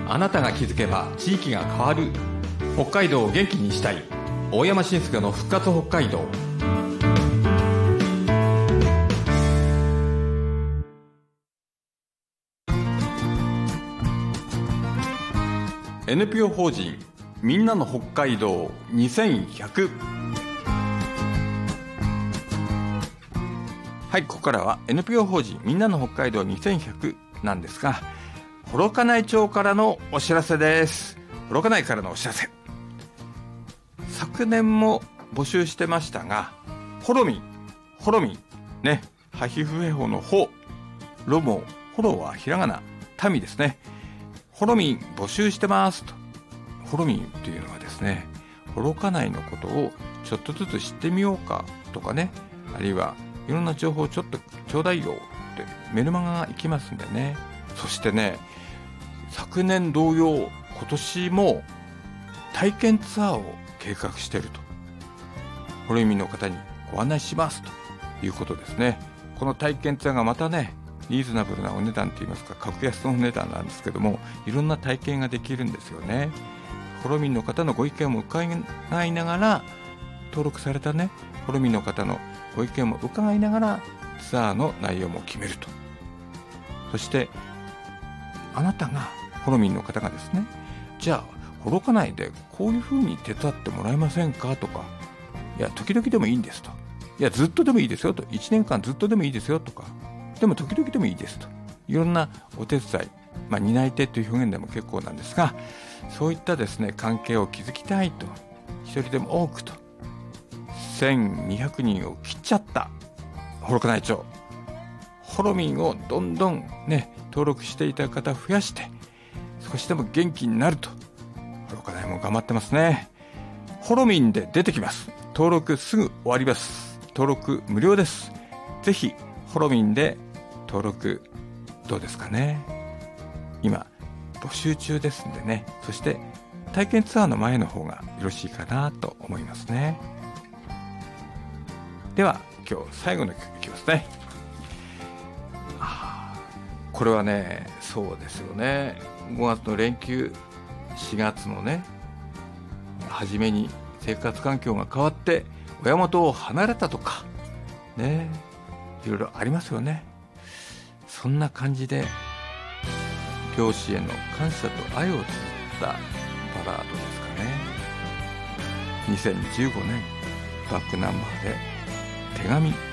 あなたが気づけば地域が変わる。北海道を元気にしたい。大山伸介の復活北海道。NPO 法人みんなの北海道2100。はい、ここからは NPO 法人みんなの北海道2100なんですが、幌加内町からのお知らせです。幌加内からのお知らせ。昨年も募集してましたが、ホロミンね、ハヒフヘホのホ、ロモ、ホロはひらがな、タミですね。ホロミン募集してますと。ホロミンっていうのはですね、幌加内のことをちょっとずつ知ってみようかとかね、あるいはいろんな情報をちょっとちょうだいよってメルマガが行きますんでね。そしてね、昨年同様今年も体験ツアーを計画していると。ホロミンの方にご案内しますということですね。この体験ツアーがまたね、リーズナブルなお値段といいますか、格安のお値段なんですけども、いろんな体験ができるんですよね。ホロミンの方のご意見も伺いながら、登録されたね、ホロミンの方のご意見も伺いながらツアーの内容も決めると。そしてあなたがホロミンの方がですね、じゃあ幌加内でこういう風に手伝ってもらえませんかとか、いや時々でもいいんですと、いやずっとでもいいですよと、1年間ずっとでもいいですよとか、でも時々でもいいですと、いろんなお手伝い、担い手という表現でも結構なんですが、そういったですね関係を築きたいと、一人でも多くと、1200人を切っちゃった幌加内町。ホロミンをどんどんね登録していた方増やして、少しでも元気になると。幌加内も頑張ってますね。ホロミンで出てきます。登録すぐ終わります。登録無料です。ぜひホロミンで登録どうですかね。今募集中ですんでね。そして体験ツアーの前の方がよろしいかなと思いますね。では今日最後の曲いきますね。これはね、そうですよね、5月の連休、4月のね初めに生活環境が変わって親元を離れたとかね、いろいろありますよね。そんな感じで両親への感謝と愛を綴ったバラードですかね。2015年バックナンバーで手紙。